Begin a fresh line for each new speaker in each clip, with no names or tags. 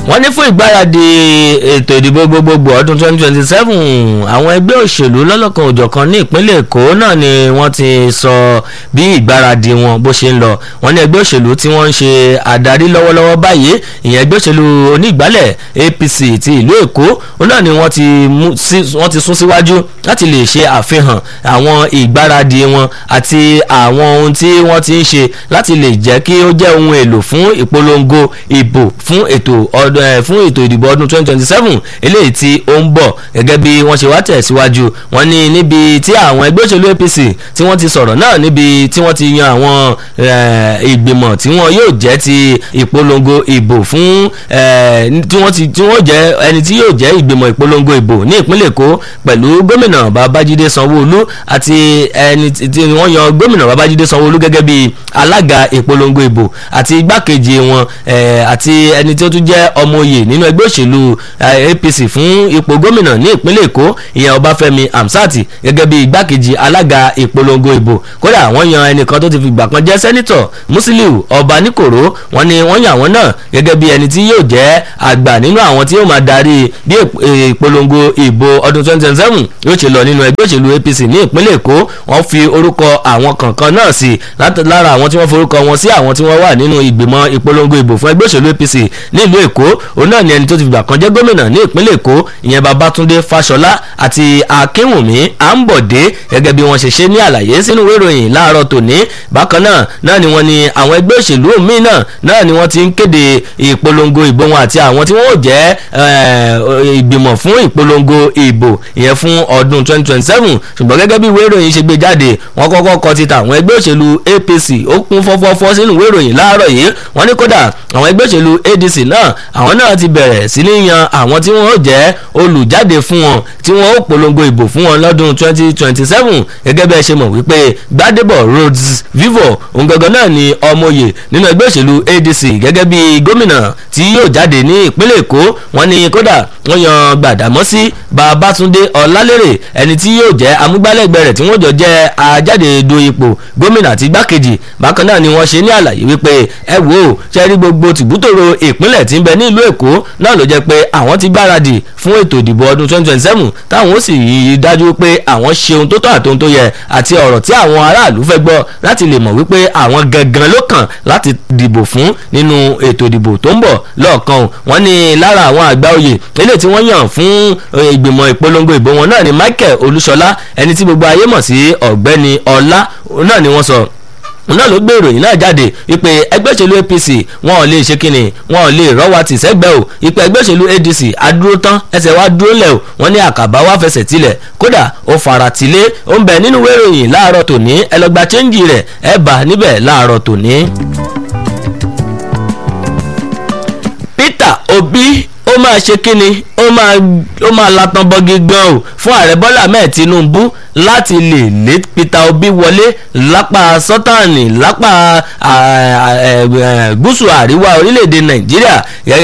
wọ́n ní fún ìgbáradì ètò ìdìbò gbogbogbò ọdún 2027 àwọn ẹgbẹ́ òṣèlú lọ́lọ́kan òjọ̀kan ní ìpínlẹ̀ Èkó náà ni wọ́n ti sọ bí ìgbáradì wọn bó ṣe ń lọ. wọ́n ní ẹgbẹ́ òṣèlú tí wọ́n ń ṣe àdarí lọ́wọ́lọ́wọ́ báyìí ìyẹn ẹgbẹ́ òṣèlú onígbálẹ̀ APC ti ìlú Èkó náà ni wọ́n ti sún síwájú láti lè ṣe àfihàn àwọn ìgbáradì wọn àti àwọn ohun tí wọ́n ti ń ṣe láti lè jẹ́ kí ó jẹ́ ohun èlò fún ìpolongo ìbò fún ètò ìdìbò ọdún 2027 eléyìí tí ó ń bọ̀. gẹ́gẹ́ bí wọ́n ṣe wá tẹ̀síwájú wọ́n ní níbi tí àwọn ẹgbẹ́ òṣèlú APC tí wọ́n ti sọ̀rọ̀ náà níbi tí wọ́n ti yan àwọn ìgbìmọ̀ tí wọ́n yóò jẹ́ ti ìpolongo ìbò fún tí wọ́n jẹ́ ẹni tí yóò jẹ́ ìgbìmọ̀ ìpolongo ìbò ní ìpínlẹ̀ Èkó pẹ̀lú gómìnà Babájídé Sanwó-Olú àti ẹni tí wọ́n yan gómìnà Babájídé Sanwó-Olú gẹ́gẹ́ bí alága ìpolongo ìbò àti igbákejì wọn àti ẹni tí ó tún jẹ́ ọmọ oyè nínú ẹgbẹ́ òṣèlú APC fún ipò gómìnà ní ìpínlẹ̀ Èkó ìyẹn Ọbáfẹ́mi Hamsat gẹ́gẹ́ bí igbákejì alága ìpolongo ìbò. kódà wọ́n yan ẹnìkan tó ti fi ìgbà kan jẹ́ sẹ́nitọ̀ Musiliu Ọbaníkòró wọ́n ní wọ́n yan àwọn náà gẹ́gẹ́ bí ẹni tí yóò jẹ́ àgbà nínú àwọn tí yóò máa darí bí ìpolongo ìbò ọdún 2027 yóò ṣe lọ nínú ẹgbẹ́ òṣèlú APC ní ìpínlẹ̀ Èkó. wọ́n fi orúkọ àwọn kọ̀ọ̀kan náà sí lára àwọn tí wọ́n forúkọ wọn sí àwọn tí wọ́n wà nínú ìgbìmọ̀ ìpolongo ìbò fún ẹgbẹ́ òṣèlú APC nílùú Èkó. òun náà ni ẹni tó ti fìgbà kan jẹ́ gómìnà ní ìpínlẹ̀ Èkó ìyẹn Babátúndé Fáṣọlá àti Akínwùmí Àǹbọ̀dé gẹ́gẹ́ bí wọ́n ṣe ṣe ní àlàyé sínú ìwé ìròyìn láàárọ̀ tòní. bákan náà ni wọ́n ní àwọn ẹgbẹ́ òṣèlú míì náà ni wọ́n ti ń kéde ìpolongo ìbò wọn àti àwọn tí wọ́n ò jẹ́ ìgbìmọ̀ fún ìpolongo ìbò ìyẹn fún ọdún 2027. ṣùgbọ́n gẹ́gẹ́ bí ìwé ìròyìn ṣe gbé jáde wọ́n kọ́kọ́ kọ ti tàwọn ẹgbẹ́ òṣèlú APC ó kún fọ́fọ́fọ́ sínú ìwé ìròyìn láàárọ̀ yìí. wọ́n ní kódà àwọn ẹgbẹ́ òṣèlú ADC náà àwọn náà ti bẹ̀rẹ̀ sí ní yan àwọn tí wọ́n ó jẹ́ olùjáde fún wọn tí wọ́n ó polongo ìbò fún wọn lọ́dún 2027. gẹ́gẹ́ bẹ́ẹ̀ ṣe mọ̀ wípé Gbádébọ̀ Rhodes Vivo òun gangan náà ni ọmọye nínú ẹgbẹ́ òṣèlú ADC gẹ́gẹ́ bí gómìnà tí yóò jáde ní ìpínlẹ̀ Èkó. wọ́n ní kódà wọ́n yan Gbàdámọ́sí Babátúndé Ọlálérè ẹni tí yóò jẹ́ amúgbálẹ́gbẹ̀ẹ́ rẹ̀ tí wọ́n jọ jẹ́ ajáde do ipò gómìnà àti igbákejì. bákan náà ni wọ́n ṣe ní àlàyé wípé ẹ wò ó ṣe rí gbogbo tìbútòrò ìpínlẹ̀ tí ń bẹ ní ìlú Èkó náà ló jẹ́ pé àwọn ti gbáradì fún ètò ìdìbò ọdún 2027 táwọn ó sì rí dájú pé àwọn ṣe ohun tó tọ́ àti ohun tó yẹ àti ọ̀rọ̀ tí àwọn aráàlú fẹ́ gbọ́ láti lè mọ̀ wípé àwọn gangan ló kàn láti dìbò fún nínú ètò ìdìbò tó ń bọ̀ lọ́ọ̀kan. wọ́n ní lára àwọn àgbà oyè eléyìí tí wọ́n yàn fún ìgbìmọ̀ ìpolongo ìbò wọn náà ni Michael Olúṣọlá ẹni tí gbogbo ayé mọ̀ sí Ọ̀gbẹ́ni Ọlá náà ni wọ́n sọ náà ló gbé ìròyìn náà jáde wípé ẹgbẹ́ òṣèlú APC wọn ò lè ṣe kíni wọn ò lè rọ́wà tì sẹ́gbẹ́ o ìpè ẹgbẹ́ òṣèlú ADC adúró tán ẹsẹ̀ wa dúró lẹ̀ o wọ́n ní àkàbá wa fẹsẹ̀ tilẹ̀ kódà ó fara tilé ó ń bẹ nínú ìwé ìròyìn láàárọ̀ tòní ẹ lọ gba chẹ́ńjì rẹ̀ ẹ bá níbẹ̀ láàárọ̀ tòní. Peter Obi ó máa ṣe kíni ó máa latan bọ́gí gan o fún ààrẹ Bọ́lá Ahmed Tinubu láti lè lé Peter Obi wọlé lápá sọ́tàní lápá gúúsù àríwá orílẹ̀-èdè Nàìjíríà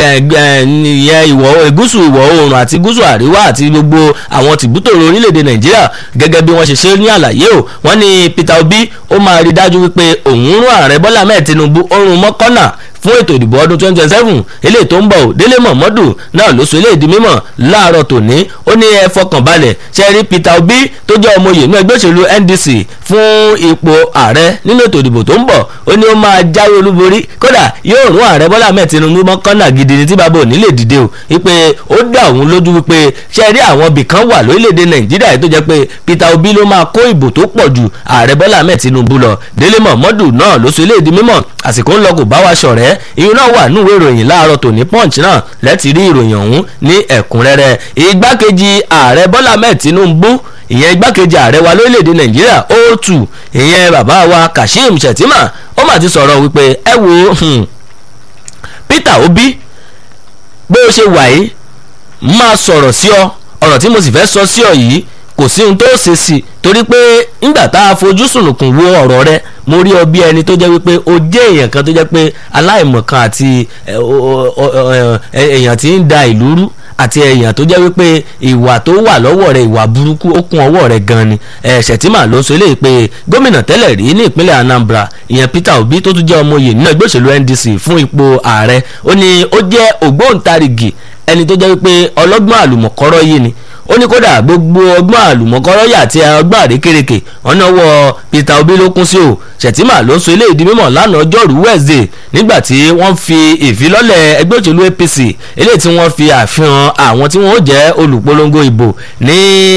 ìyẹn gúúsù ìwọ̀ oòrùn àti gúúsù àríwá àti gbogbo àwọn tìbútòrò orílẹ̀-èdè Nàìjíríà gẹ́gẹ́ bí wọ́n ṣe ṣe ní àlàyé o. wọ́n ní Peter Obi ó máa rí dájú wípé òun rún ààrẹ Bọ́lá Ahmed Tinubu orun mọ́kànnà fún ètò ìdìbò ọdún 2027 eléyìí tó ń bọ̀ ò. Délé Mọ̀mọ́dù náà ló sọ eléyìí di mímọ̀ láàárọ̀ tòní. ó ní ẹ fọkàn balẹ̀ ṣe rí Peter Obi tó jẹ́ ọmọ oyè ní ẹgbẹ́ òṣèlú NDC fún ipò ààrẹ nínú ètò ìdìbò tó ń bọ̀. ó ní ó máa jáwé olúborí kódà yóò rún ààrẹ Bọ́lá Ahmed Tinubu mọ́kànnà gidi ní tí bàbá ò ní lè dìde o. wípé ó dá òun lójú wípé ṣe rí àwọn ibìkan wà lórílẹ̀‐èdè Nàìjíríà yìí tó jẹ́ pé Peter Obi ló máa kó ìbò tó pọ̀ ju ààrẹ Bọ́lá Ahmed Tinubu lọ. Délé Mọ̀mọ́dù náà ló sọ eléyìí di mímọ̀ àsìkò ń lọ kò bá wa ṣọ̀rẹ́ ìyún náà wà nínú ìwé ìròyìn láàárọ̀ tòní Punch náà lẹ́tì rí ìròyìn ọ̀hún ní ẹ̀kúnrẹ́rẹ́. igbákejì ààrẹ Bọ́lá Ahmed Tinubu ìyẹn igbákejì ààrẹ wa lórílẹ̀‐èdè Nàìjíríà O2 ìyẹn bàbá wa Kashim Shettima ó mà ti sọ̀rọ̀ wípé ẹ wo Peter Obi bó o ṣe wà yìí máa sọ̀rọ̀ sí ọ ọ̀rọ̀ tí mo sì fẹ́ sọ sí ọ yìí kò sí ohun tó ṣe sí torí pé nígbà tá a fojú sùnùkùn wo ọ̀rọ̀ rẹ mo rí ọ bí ẹni tó jẹ́ wípé o jẹ́ èèyàn kan tó jẹ́ pé aláìmọ̀kan àti èèyàn tí ń da ìlú rú àti èèyàn tó jẹ́ wípé ìwà tó wà lọ́wọ́ rẹ̀ ìwà burúkú ó kún ọwọ́ rẹ̀ gan ni Shettima ló sọ eléyìí pé gómìnà tẹ́lẹ̀ rí ní ìpínlẹ̀ Anambra ìyẹn Peter Obi tó tún jẹ́ ọmọye nínú ẹgbẹ́ òṣèlú NDC fún ipò ààrẹ ó ní ó jẹ́ ògbóǹtarìgì ẹni tó jẹ́ wípé ọlọ́gbọ́n àlùmọ̀kọ́rọ́ yìí ni ó ní kódà gbogbo ọgbọ́n àlùmọ̀kọ́rọ́ yà àti ọgbọ́n àrékèrèkè ọ̀nà wọ Peter Obi ló kún sí o Shettima ló sọ eléyìí di mímọ̀ lánàá ọjọ́rú Wednesday nígbà tí wọ́n fi ìfilọ́lẹ̀ ẹgbẹ́ òṣèlú APC eléyìí tí wọ́n fi àfihàn àwọn tí wọ́n ó jẹ́ olùpolongo ìbò ní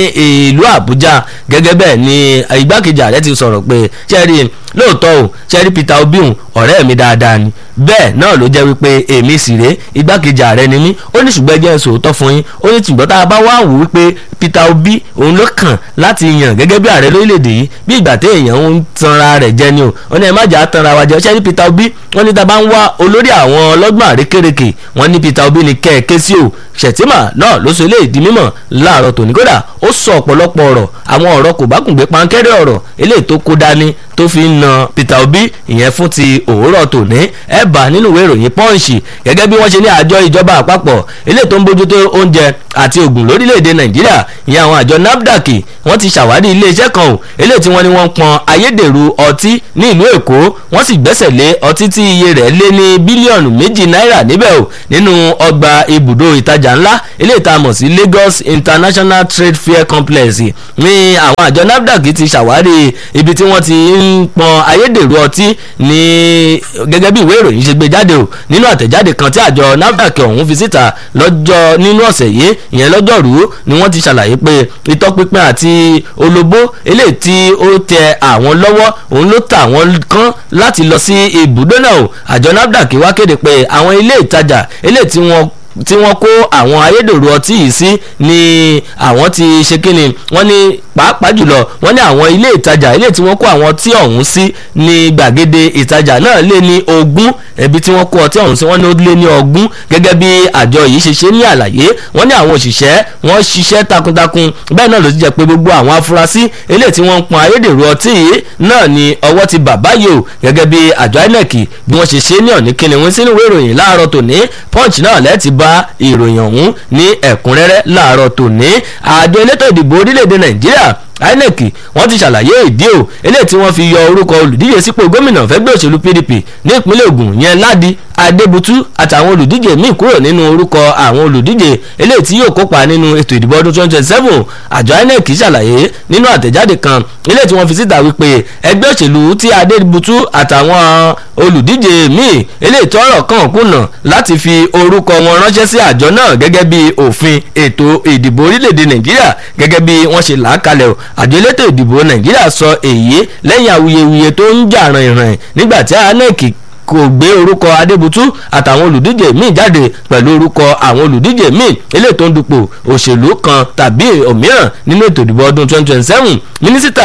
ìlú Àbújá gẹ́gẹ́ bẹ́ẹ̀ ni igbákejì ààrẹ ti sọ̀rọ̀ pé ṣẹ́rí lóòótọ́ o ṣẹ́rí Peter Obi ọ̀rẹ́ mi dáadáa ni bẹ́ẹ̀ náà ló jẹ́ wípé èmi sì rèé igbákejì ààrẹ ni mí ó ní ṣùgbọ́n ẹjẹ́ sòótọ́ fún yín ó ní ṣùgbọ́n tá a bá wá wò wípé Peter Obi òun ló kàn láti yàn gẹ́gẹ́ bí ààrẹ lórílẹ̀‐èdè yìí bí ìgbà téèyàn ń tanra rẹ̀ jẹ ni o ó ní ẹ má jà á tanra wa jẹ ṣé ní Peter Obi wọ́n ní tá a bá ń wá olórí àwọn ọlọ́gbọ́n àrékèrèkè wọ́n ní Peter Obi ní kẹ́ẹ̀kẹ́ sí o Shettima náà ló sọ eléyìí di mímọ̀ láàárọ̀ tòní kódà ó sọ ọ̀pọ̀lọpọ̀ ọ̀rọ̀ àwọn ọ̀rọ̀ kò bá kùn gbé pankẹ́rẹ́ ọ̀rọ̀ eléyìí tó kó dání tó fi ń na Peter Obi ìyẹn fún ti òwúrọ̀ tòní ẹ bá nínú ìwé ìròyìn Punch gẹ́gẹ́ bí wọ́n ṣe ní àjọ ìjọba àpapọ̀ eléyìí tó ń bójútó oúnjẹ àti ògùn lórílẹ̀‐èdè Nàìjíríà ìyẹn àwọn àjọ NAFDAC wọ́n ti ṣàwárí iléeṣẹ́ kan o eléyìí tí wọ́n ní wọ́n ń pọn ayédèrú ọtí ní ìlú Èkó wọ́n sì gbẹ́sẹ̀ lé ọtí tí iye rẹ̀ lé ní bílíọ̀nù 2 náírà níbẹ̀ o nínú ọgbà ibùdó ìtajà ńlá eléyìí tá a mọ̀ sí Lagos International Trade Fair Complex ní àwọn àjọ NAFDAC ti ṣàwárí ibi tí wọ́n ti ń pọn ayédèrú ọtí ní gẹ́gẹ́ bí ìwé ìròyìn ṣe gbé jáde o nínú àtẹ̀jáde kan tí àjọ NAFDAC ọ̀hún fi síta lọ́jọ́ nínú ọ̀sẹ̀ yìí ìyẹn lọ́jọ́rú ni wọ́n ti ṣàlàyé pé ìtọ́pinpin àti olóbó eléyìí tí ó tẹ àwọn lọ́wọ́ òun ló tà wọ́n kán láti lọ sí ibùdó náà o àjọ NAFDAC wá kéde pé àwọn ilé ìtajà eléyìí tí wọ́n kó àwọn ayédèrú ọtí yìí sí ni àwọn ti ṣe kíni wọ́n ní pàápàá jùlọ wọ́n ní àwọn ilé ìtajà ilé tí wọ́n kó àwọn ọtí ọ̀hún sí ní gbàgede ìtajà náà lé ní 20 ẹbí tí wọ́n kó ọtí ọ̀hún sí wọ́n ní ó lé ní 20 gẹ́gẹ́ bí àjọ yìí ṣe ṣe ní àlàyé wọ́n ní àwọn òṣìṣẹ́ wọ́n ṣiṣẹ́ takuntakun bẹ́ẹ̀ náà ló ti jẹ́ pé gbogbo àwọn afurasí ilé tí wọ́n ń pọn ayédèrú ọtí yìí náà ni ọwọ́ ti bàbá yìí o gẹ́gẹ́ bí àjọ INEC bí wọ́n ṣe ṣe ní ọ̀ní kìnìún sínú ìwé ìròyìn láàárọ̀ tòní Punch náà lẹ́ẹ̀tì bá ìròyìn ọ̀hún ní ẹ̀kúnrẹ́rẹ́ láàárọ̀ tòní àjọ elétò ìdìbò orílẹ̀-èdè Nàìjíríà INEC wọ́n ti ṣàlàyé ìdí o eléyìí tí wọ́n fi yọ orúkọ olùdíje sípò gómìnà fẹ́gbẹ́ òṣèlú PDP ní ìpínlẹ̀ Ògùn yẹn Ládi Adébútú àtàwọn olùdíje míì kúrò nínú orúkọ àwọn olùdíje eléyìí tí yóò kópa nínú ètò ìdìbò ọdún 2027 àjọ INEC ṣàlàyé nínú àtẹ̀jáde kan eléyìí tí wọ́n fi síta wípé ẹgbẹ́ òṣèlú tí Adébútú àtàwọn olùdíje míì eléyìí tọ́rọ̀ kàn kùnà láti fi orúkọ wọn ránṣẹ́ sí àjọ náà gẹ́gẹ́ bí òfin ètò ìdìbò orílẹ̀-èdè Nàìjíríà gẹ́gẹ́ bí wọ́n ṣe là á kalẹ̀ o àjọ elétò ìdìbò Nàìjíríà sọ èyí lẹ́yìn awuyewuye tó ń jà ràn-ìràn nígbà tí INEC kò gbé orúkọ Adébútú àtàwọn olùdíje míì jáde pẹ̀lú orúkọ àwọn olùdíje míì eléyìí tó ń dupò òṣèlú kan tàbí òmíràn nínú ètò ìdìbò ọdún 2027 mínísítà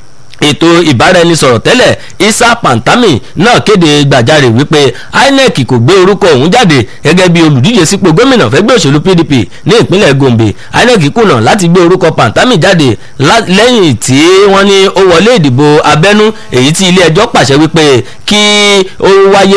ètò ìbáraẹnisọ̀rọ̀ tẹ́lẹ̀ Isa Pantami náà kéde gbàjarè wípé INEC kò gbé orúkọ òun jáde gẹ́gẹ́ bí olùdíje sípò gómìnà fẹ́gbẹ́ òṣèlú PDP ní ìpínlẹ̀ Gombe INEC kùnà láti gbé orúkọ Pantami jáde lẹ́yìn tí wọ́n ní ó wọlé ìdìbò abẹ́nú èyí tí ilé ẹjọ́ pàṣẹ wípé kí ó wáyé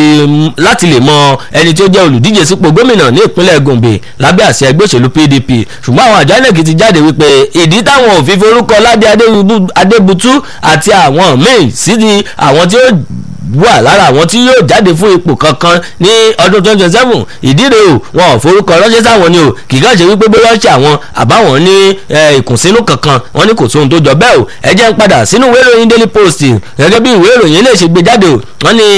láti lè mọ ẹni tí ó jẹ́ olùdíje sípò gómìnà ní ìpínlẹ̀ Gombe lábẹ́ àṣẹ ẹgbẹ́ òṣèlú PDP ṣùgbọ́n àwọn àjọ INEC ti jáde wípé ìdí táwọn ò fi forúkọ Ládi Adébútú àti àwọn míì sí di àwọn tí ó wà lára àwọn tí yóò jáde fún ipò kankan ní ọdún 2027 ìdí rẹ̀ o wọn ò forúkọ ránṣẹ́ sáwọn ni o kì í kàn ṣe wípé bóyá ṣe àwọn àbáwọn ní ìkùnsínú kankan wọn ní kò sóhun tó jọ bẹ́ẹ̀ o ẹ jẹ́ ń padà sínú ìwé ìròyìn Daily Post gẹ́gẹ́ bí ìwé ìròyìn lè ṣe gbé jáde o wọ́n ní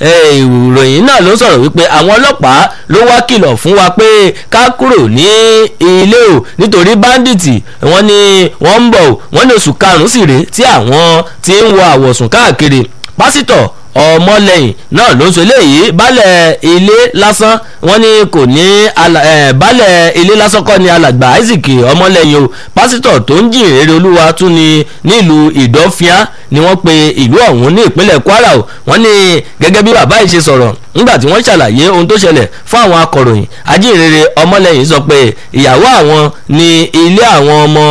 ìròyìn náà ló sọ̀rọ̀ wípé àwọn ọlọ́pàá ló wá kìlọ̀ fún wa pé ká kúrò ní ilé o nítorí báńdíìtì wọ́n ní wọ́n ń bọ̀ o wọ́n ní oṣù karùn-ún sì rèé tí àwọn ti ń wọ àwọ̀sùn káàkiri pásítọ̀ Ọmọlẹ́yìn náà ló ń sọ eléyìí baálẹ̀ ilé lásán wọ́n ní kò ní baálẹ̀ ilé lásán kọ́ ni alàgbà Isaac Ọmọlẹ́yìn o pásítọ̀ tó ń jìn rere Olúwa tún ni nílùú Ìdọ́fíà ni wọ́n pe ìlú ọ̀hún ní ìpínlẹ̀ Kwara o wọ́n ní gẹ́gẹ́ bí bàbá yìí ṣe sọ̀rọ̀ nígbà tí wọ́n ṣàlàyé ohun tó ṣẹlẹ̀ fún àwọn akọ̀ròyìn ajínrere Ọmọlẹ́yìn sọ pé ìyàwó àwọn ní ilé àwọn ọmọ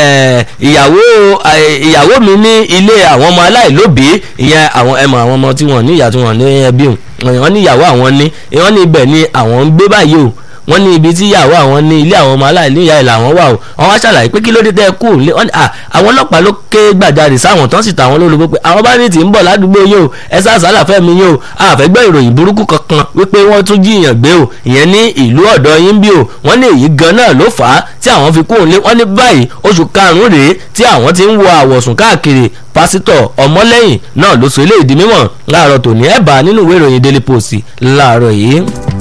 ìyàwó mi ní ilé àwọn ọmọ aláìlóbìí ìyẹn àwọn ẹmọ àwọn ọmọ tí wọ́n ní ìyá tí wọ́n ní ẹbí wọ́n ní ìyàwó àwọn ní wọ́n ní ibẹ̀ ni àwọn ń gbé báyìí o wọ́n ní ibi tí ìyàwó àwọn ní ilé àwọn ọmọ aláìní ìyá ìlà àwọn wà o wọ́n wá ṣàlàyé pé kí ló dé tẹ́ kú lé àwọn ọlọ́pàá ló ké gbàjarè sáwọn tán sì ta àwọn lólobó pé àwọn bá ní tí ń bọ̀ ládùúgbò yìí o ẹ sá àsálà fẹ́mi yìí o àfẹ́gbẹ́ ìròyìn burúkú kankan wípé wọ́n tún jíyàn gbé o ìyẹn ní ìlú ọ̀dọ̀ yín bí o wọ́n ní èyí gan náà ló fà á tí àwọn fi kú òǹlé wọ́n ní báyìí oṣù karùn-ún rèé tí àwọn ti ń wọ àwọ̀sùn káàkiri pásítọ̀ ọmọlẹ́yìn náà ló sọ eléyìí di mímọ̀ láàárọ̀ tòní ẹ̀ bá nínú ìwé ìròyìn Daily Post láàárọ̀ yìí.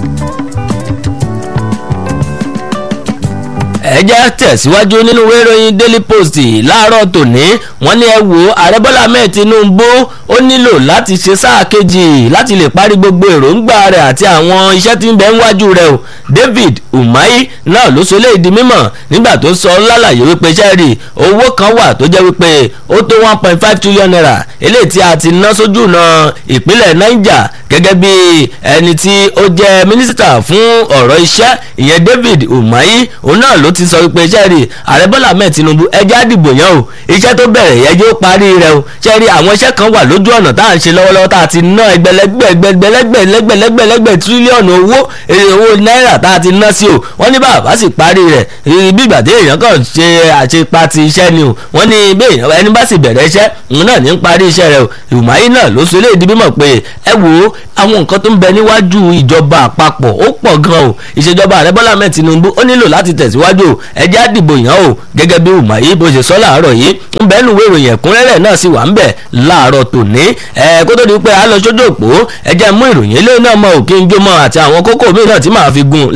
ẹ jẹ́ tẹ̀síwájú nínú ìwé ìròyìn Daily Post láàárọ̀ tòní wọ́n ní ẹ wò ààrẹ Bọ́lá Ahmed Tinubu ó nílò láti ṣe sáà kejì láti lè parí gbogbo èròǹgbà rẹ̀ àti àwọn iṣẹ́ tí ń bẹ níwájú rẹ̀ o David Umahi náà ló sọ léèdì mímọ̀ nígbà tó sọ lálàyé wípé sẹ́ẹ̀rì owó kan wà tó jẹ́ wípé ó tó 1.5 trillion naira eléyìí tí a ti ná sójú náà ìpínlẹ̀ Niger gẹ́gẹ́ bí ẹni tí ó jẹ́ mínísítà fún ọ̀rọ̀ iṣẹ́ ìyẹn David Umahi òun náà ló ti sọ wípé sẹ́ẹ̀rì ààrẹ Bọ́lá Ahmed Tinubu ẹjẹ́ àdìbò yẹn o iṣẹ́ tó bẹ̀rẹ̀ yẹn yóò parí rẹ̀ o sẹ́ẹ̀rì àwọn iṣẹ́ kan wà lójú ọ̀nà tá à ń ṣe lọ́wọ́lọ́wọ́ tá a ti ná ẹgbẹ̀lẹ́gbẹ̀ tírílíọ̀nù owó náírà tá a ti ná sí o wọ́n ní bàbá sì parí rẹ̀ bí ìgbà tí èèyàn kàn ṣe àṣepa ti iṣẹ́ ni o wọ́n ní bí ẹni bá sì bẹ̀rẹ̀ iṣẹ́ òun náà ní ń parí iṣẹ́ rẹ̀ o Umahi náà ló sọ eléyìí di mímọ̀ pé ẹ wo àwọn nǹkan tó ń bẹ níwájú ìjọba àpapọ̀ ó pọ̀ gan o ìṣèjọba ààrẹ Bọ́lá Ahmed Tinubu ó nílò láti tẹ̀síwájú o ẹjẹ́ àdìbò yàn o gẹ́gẹ́ bí Umahi bó ṣe sọ láàárọ̀ yìí ń bẹ́ẹ̀ nù ìwé ìròyìn ẹ̀kúnrẹ́rẹ́ náà sì wà ń bẹ̀ láàárọ̀ tòní kó tó di pé a lọ sójú òpó ẹjẹ́ mú ìròyìn eléyìí náà mọ òkè ń jó mọ́ àti àwọn kókó míì náà tí màá fi gùn